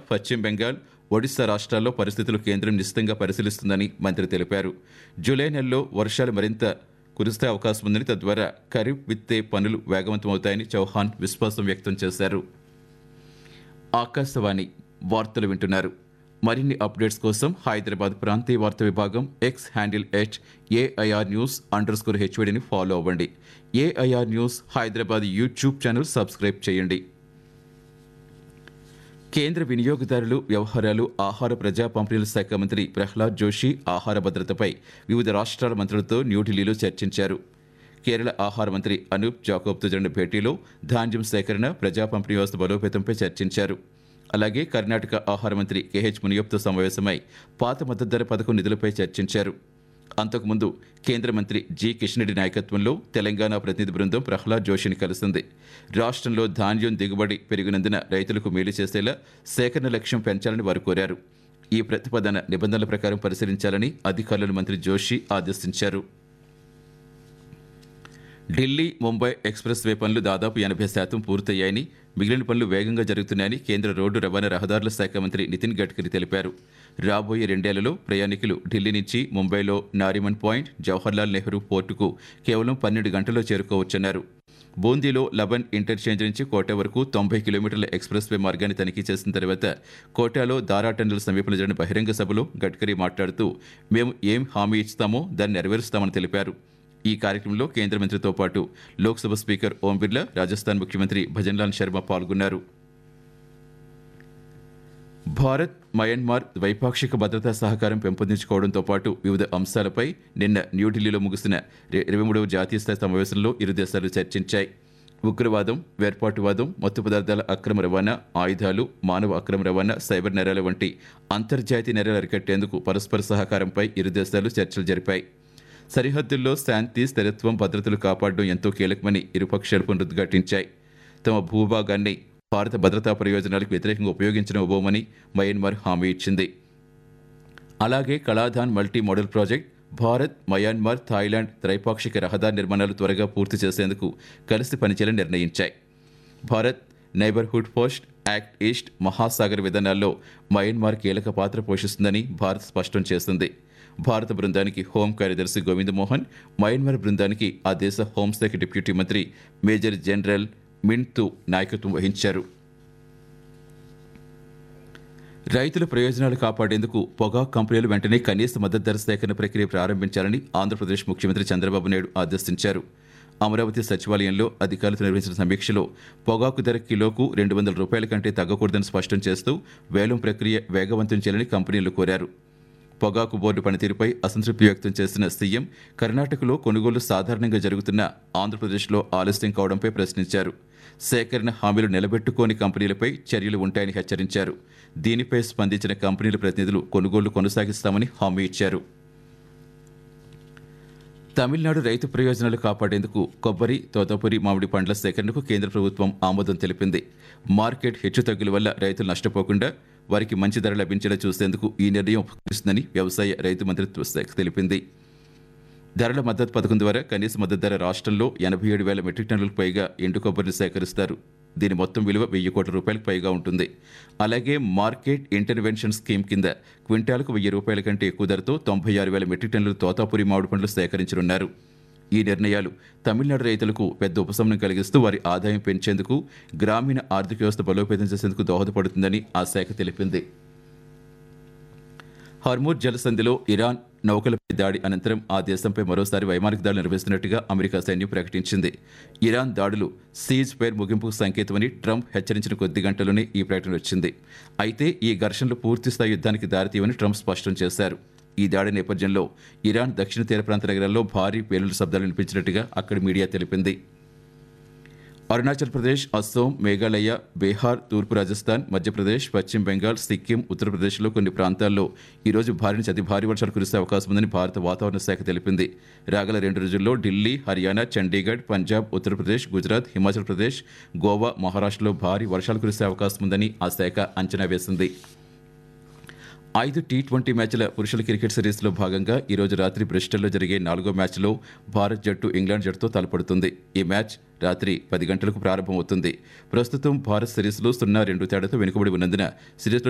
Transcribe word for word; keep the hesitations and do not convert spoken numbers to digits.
పశ్చిమ బెంగాల్, ఒడిశా రాష్ట్రాల్లో పరిస్థితులు కేంద్రం నిశితంగా పరిశీలిస్తుందని మంత్రి తెలిపారు. జూలై నెలలో వర్షాలు మరింత కురిస్తే అవకాశం ఉందని, తద్వారా ఖరీఫ్ విత్తే పనులు వేగవంతమవుతాయని చౌహాన్ విశ్వాసం వ్యక్తం చేశారు. ఆకాశవాణి వార్తలు వింటున్నారు. మరిన్ని అప్డేట్స్ కోసం హైదరాబాద్ ప్రాంతీయ వార్తా విభాగం X handle at AIR news under score హెచ్వీడీని follow అవ్వండి. AIR news Hyderabad YouTube channel subscribe చేయండి. కేంద్ర వినియోగదారులు వ్యవహారాలు, ఆహార ప్రజా పంపిణీల శాఖ మంత్రి ప్రహ్లాద్ జోషి ఆహార భద్రతపై వివిధ రాష్ట్రాల మంత్రులతో న్యూఢిల్లీలో చర్చించారు. కేరళ ఆహార మంత్రి అనూప్ జాకోబ్తో జరిగిన భేటీలో ధాన్యం సేకరణ, ప్రజా పంపిణీ వ్యవస్థ బలోపేతంపై చర్చించారు. అలాగే కర్ణాటక ఆహార మంత్రి కేహెచ్ మునియప్తో సమావేశమై పాత మద్దతు ధర పథకం నిధులపై చర్చించారు. అంతకుముందు కేంద్ర మంత్రి జి కిషన్ రెడ్డి నాయకత్వంలో తెలంగాణ ప్రతినిధి బృందం ప్రహ్లాద్ జోషిని కలిసింది. రాష్ట్రంలో ధాన్యం దిగుబడి పెరిగినందున రైతులకు మేలు చేసేలా సేకరణ లక్ష్యం పెంచాలని వారు కోరారు. ఈ ప్రతిపాదన నిబంధనల ప్రకారం పరిశీలించాలని అధికారులను మంత్రి జోషి ఆదేశించారు. ఢిల్లీ ముంబై ఎక్స్ప్రెస్ వే పనులు దాదాపు ఎనభై శాతం పూర్తయ్యాయని, మిగిలిన పనులు వేగంగా జరుగుతున్నాయని కేంద్ర రోడ్డు రవాణా రహదారుల శాఖ మంత్రి నితిన్ గడ్కరీ తెలిపారు. రాబోయే రెండేళ్లలో ప్రయాణికులు ఢిల్లీ నుంచి ముంబైలో నారిమన్ పాయింట్, జవహర్లాల్ నెహ్రూ పోర్టుకు కేవలం పన్నెండు గంటల్లో చేరుకోవచ్చన్నారు. బూందీలో లబన్ ఇంటర్చేంజ్ నుంచి కోటా వరకు తొంభై కిలోమీటర్ల ఎక్స్ప్రెస్ వే మార్గాన్ని తనిఖీ చేసిన తర్వాత కోటాలో దారా టన్నెల్ సమీపంలో జరిగిన బహిరంగ సభలో గడ్కరీ మాట్లాడుతూ, మేము ఏం హామీ ఇస్తామో దాన్ని నెరవేరుస్తామని తెలిపారు. ఈ కార్యక్రమంలో కేంద్ర మంత్రితో పాటు లోక్సభ స్పీకర్ ఓం బిర్లా, రాజస్థాన్ ముఖ్యమంత్రి భజన్లాల్ శర్మ పాల్గొన్నారు. భారత్ మయన్మార్ ద్వైపాక్షిక భద్రతా సహకారం పెంపొందించుకోవడంతో పాటు వివిధ అంశాలపై నిన్న న్యూఢిల్లీలో ముగిసిన ఇరవై మూడవ జాతీయ స్థాయి సమావేశంలో ఇరు దేశాలు చర్చించాయి. ఉగ్రవాదం, వేర్పాటువాదం, మత్తు పదార్థాల అక్రమ రవాణా, ఆయుధాలు, మానవ అక్రమ రవాణా, సైబర్ నేరాల వంటి అంతర్జాతీయ నేరాలు అరికట్టేందుకు పరస్పర సహకారంపై ఇరు దేశాలు చర్చలు జరిపాయి. సరిహద్దుల్లో శాంతి, స్థిరత్వం, భద్రతలు కాపాడడం ఎంతో కీలకమని ఇరుపక్షాలు పునరుద్ఘాటించాయి. తమ భూభాగాన్ని భారత భద్రతా ప్రయోజనాలకు వ్యతిరేకంగా ఉపయోగించనివ్వబోమని మయన్మార్ హామీ ఇచ్చింది. అలాగే కళాధాన్ multi modal project, Bharat, Myanmar, Thailand త్రైపాక్షిక రహదారి నిర్మాణాలు త్వరగా పూర్తి చేసేందుకు కలిసి పనిచేయాలని నిర్ణయించాయి. Bharat neighbourhood post act east Mahasagar విధానాల్లో మయన్మార్ కీలక పాత్ర పోషిస్తుందని భారత్ స్పష్టం చేసింది. భారత బృందానికి హోం కార్యదర్శి గోవింద్ మోహన్, మయన్మార్ బృందానికి ఆ దేశ హోంశాఖ డిప్యూటీ మంత్రి మేజర్ జనరల్ మింటూ నాయకత్వం వహించారు. రైతుల ప్రయోజనాలు కాపాడేందుకు పొగాకు కంపెనీలు వెంటనే కనీస మద్దతు ధర సేకరణ ప్రక్రియ ప్రారంభించాలని ఆంధ్రప్రదేశ్ ముఖ్యమంత్రి చంద్రబాబు నాయుడు ఆదేశించారు. అమరావతి సచివాలయంలో అధికారులతో నిర్వహించిన సమీక్షలో పొగాకు ధర కిలోకు రెండు వందల రూపాయల కంటే తగ్గకూడదని స్పష్టం చేస్తూ వేలం ప్రక్రియ వేగవంతం చేయాలని కంపెనీలు కోరారు. పొగాకు బోర్డు పనితీరుపై అసంతృప్తి వ్యక్తం చేసిన సీఎం కర్ణాటకలో కొనుగోలు సాధారణంగా జరుగుతున్న ఆంధ్రప్రదేశ్లో ఆలస్యం కావడంపై ప్రశ్నించారు. సేకరణ హామీలు నిలబెట్టుకోని కంపెనీలపై చర్యలు ఉంటాయని హెచ్చరించారు. దీనిపై స్పందించిన కంపెనీల ప్రతినిధులు కొనుగోలు కొనసాగిస్తామని హామీ ఇచ్చారు. తమిళనాడు రైతు ప్రయోజనాలు కాపాడేందుకు కొబ్బరి, తోతాపురి, మామిడి పండ్ల సేకరణకు కేంద్ర ప్రభుత్వం ఆమోదం తెలిపింది. మార్కెట్ హెచ్చుతగ్గుల వల్ల రైతులు నష్టపోకుండా వారికి మంచి ధర లభించేలా చూసేందుకు ఈ నిర్ణయం ఉపకరిస్తుందని వ్యవసాయ రైతు మంత్రిత్వ శాఖ తెలిపింది. ధరల మద్దతు పథకం ద్వారా కనీస మద్దతు ధర రాష్ట్రంలో ఎనభై ఏడు వేల మెట్రిక్ టన్నులకు పైగా ఎండు కొబ్బరిని సేకరిస్తారు. దీని మొత్తం విలువ వెయ్యి కోట్ల రూపాయలకు పైగా ఉంటుంది. అలాగే మార్కెట్ ఇంటర్వెన్షన్ స్కీమ్ కింద క్వింటాలకు వెయ్యి రూపాయల కంటే ఎక్కువ ధరతో తొంభై ఆరు వేల మెట్రిక్ టన్నుల తోతాపురి మామిడి పండ్లు సేకరించనున్నారు. ఈ నిర్ణయాలు తమిళనాడు రైతులకు పెద్ద ఉపశమనం కలిగిస్తూ వారి ఆదాయం పెంచేందుకు, గ్రామీణ ఆర్థిక వ్యవస్థ బలోపేతం చేసేందుకు దోహదపడుతుందని ఆ శాఖ తెలిపింది. హర్మూజ్ జలసంధిలో ఇరాన్ నౌకలపై దాడి అనంతరం ఆ దేశంపై మరోసారి వైమానిక దాడులు నిర్వహిస్తున్నట్టుగా అమెరికా సైన్యం ప్రకటించింది. ఇరాన్ దాడులు సీజ్ ఫైర్ ముగింపుకు సంకేతమని ట్రంప్ హెచ్చరించిన కొద్ది గంటల్లోనే ఈ ప్రకటన వచ్చింది. అయితే ఈ ఘర్షణలు పూర్తిస్థాయి యుద్ధానికి దారితీయవని ట్రంప్ స్పష్టం చేశారు. ఈ దాడి నేపథ్యంలో ఇరాన్ దక్షిణ తీర ప్రాంత నగరాల్లో భారీ పేలుళ్ల శబ్దాలు వినిపించినట్టుగా అక్కడి మీడియా తెలిపింది. అరుణాచల్ ప్రదేశ్, అస్సోం, మేఘాలయ, బీహార్, తూర్పు రాజస్థాన్, మధ్యప్రదేశ్, పశ్చిమ బెంగాల్, సిక్కిం, ఉత్తరప్రదేశ్లో కొన్ని ప్రాంతాల్లో ఈరోజు భారీ నుంచి అతి భారీ వర్షాలు కురిసే అవకాశం ఉందని భారత వాతావరణ శాఖ తెలిపింది. రాగల రెండు రోజుల్లో ఢిల్లీ, హర్యానా, చండీగఢ్, పంజాబ్, ఉత్తరప్రదేశ్, గుజరాత్, హిమాచల్ ప్రదేశ్, గోవా, మహారాష్ట్రలో భారీ వర్షాలు కురిసే అవకాశం ఉందని ఆ శాఖ అంచనా వేసింది. ఐదు టీ ట్వంటీ మ్యాచ్ల పురుషుల క్రికెట్ సిరీస్లో భాగంగా ఈరోజు రాత్రి బ్రిస్టల్లో జరిగే నాలుగో మ్యాచ్లో భారత్ జట్టు ఇంగ్లాండ్ జట్టుతో తలపడుతుంది. ఈ మ్యాచ్ రాత్రి పది గంటలకు ప్రారంభమవుతుంది. ప్రస్తుతం భారత్ సిరీస్లో సున్నా రెండు తేడాతో వెనుకబడి ఉన్నందున సిరీస్లో